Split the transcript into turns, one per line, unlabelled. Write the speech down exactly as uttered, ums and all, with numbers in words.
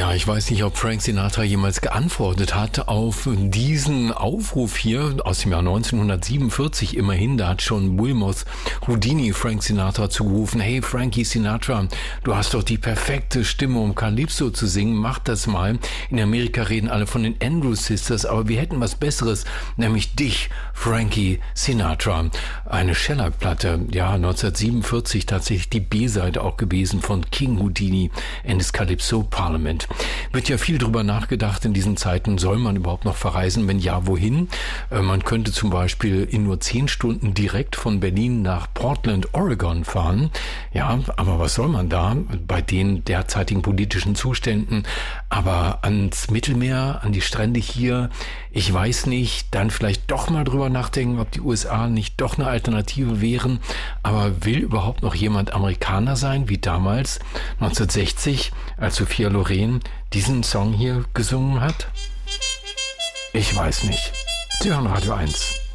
Ja, ich weiß nicht, ob Frank Sinatra jemals geantwortet hat auf diesen Aufruf hier aus dem Jahr neunzehnhundertsiebenundvierzig. Immerhin, da hat schon Wilmoth Houdini Frank Sinatra zugerufen: Hey Frankie Sinatra, du hast doch die perfekte Stimme, um Calypso zu singen, mach das mal. In Amerika reden alle von den Andrews Sisters, aber wir hätten was Besseres, nämlich dich, Frankie Sinatra. Eine Shellac-Platte, ja, neunzehnhundertsiebenundvierzig tatsächlich die B-Seite auch gewesen von King Houdini and his Calypso Parliament. Wird ja viel drüber nachgedacht in diesen Zeiten, soll man überhaupt noch verreisen? Wenn ja, wohin? Äh, man könnte zum Beispiel in nur zehn Stunden direkt von Berlin nach Portland, Oregon fahren. Ja, aber was soll man da bei den derzeitigen politischen Zuständen? Aber ans Mittelmeer, an die Strände hier, ich weiß nicht, dann vielleicht doch mal drüber nachdenken, ob die U S A nicht doch eine Alternative wären. Aber will überhaupt noch jemand Amerikaner sein, wie damals neunzehnhundertsechzig, als Sophia Loren diesen Song hier gesungen hat? Ich weiß nicht. Sie hören Radio eins.